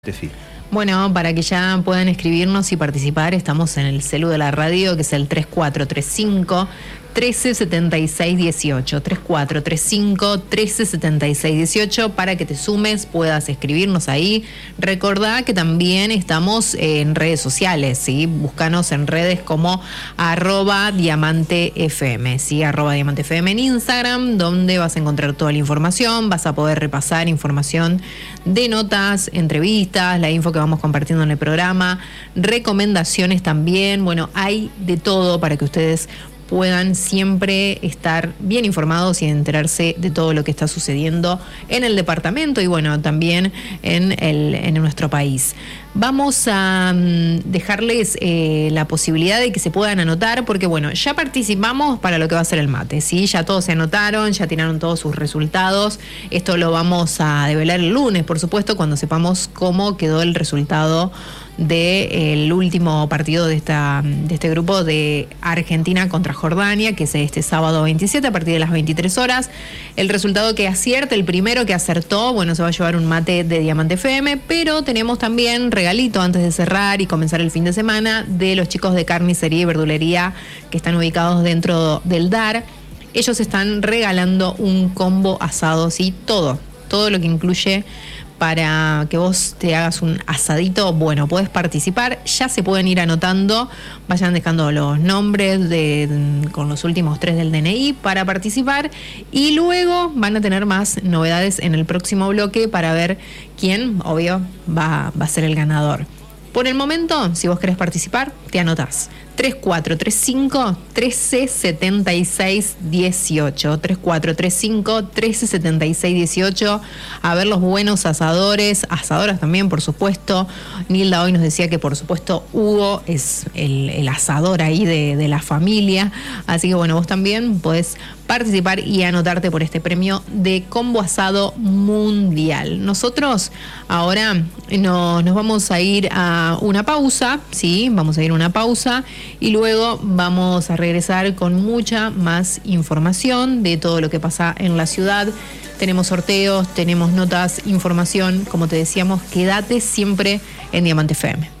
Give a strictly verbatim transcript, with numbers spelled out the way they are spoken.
Sí. Bueno, para que ya puedan escribirnos y participar, estamos en el celu de la radio, que es el tres cuatro tres cinco, uno tres siete seis uno ocho, tres cuatro tres cinco, uno tres siete seis uno ocho, para que te sumes, puedas escribirnos ahí. Recordá que también estamos en redes sociales, ¿sí? Búscanos en redes como arroba diamante fm, ¿sí? Arroba diamante fm en Instagram, donde vas a encontrar toda la información, vas a poder repasar información de notas, entrevistas, la info que vamos compartiendo en el programa, recomendaciones también. Bueno, hay de todo para que ustedes puedan siempre estar bien informados y enterarse de todo lo que está sucediendo en el departamento y bueno, también en, el, en nuestro país. Vamos a um, dejarles eh, la posibilidad de que se puedan anotar, porque bueno, ya participamos para lo que va a ser el mate, ¿sí? Ya todos se anotaron, ya tiraron todos sus resultados. Esto lo vamos a develar el lunes, por supuesto, cuando sepamos cómo quedó el resultado del último partido de esta de este grupo de Argentina contra Jordania, que es este sábado veintisiete a partir de las veintitrés horas. El resultado que acierte, el primero que acertó, bueno, se va a llevar un mate de Diamante F M, pero tenemos también regalito antes de cerrar y comenzar el fin de semana de los chicos de carnicería y verdulería que están ubicados dentro del D A R. Ellos están regalando un combo asado, ¿sí? Todo, todo lo que incluye para que vos te hagas un asadito. Bueno, podés participar, ya se pueden ir anotando, vayan dejando los nombres de, con los últimos tres del D N I para participar, y luego van a tener más novedades en el próximo bloque para ver quién, obvio, va, va a ser el ganador. Por el momento, si vos querés participar, te anotás. tres cuatro tres cinco, uno tres siete seis uno ocho. tres cuatro tres cinco, uno tres siete seis uno ocho. A ver los buenos asadores, asadoras también, por supuesto. Nilda hoy nos decía que, por supuesto, Hugo es el, el asador ahí de, de la familia. Así que, bueno, vos también podés participar y anotarte por este premio de combo asado mundial. Nosotros ahora no, nos vamos a ir a una pausa, ¿sí? Vamos a ir a una pausa y luego vamos a regresar con mucha más información de todo lo que pasa en la ciudad. Tenemos sorteos, tenemos notas, información. Como te decíamos, quédate siempre en Diamante F M.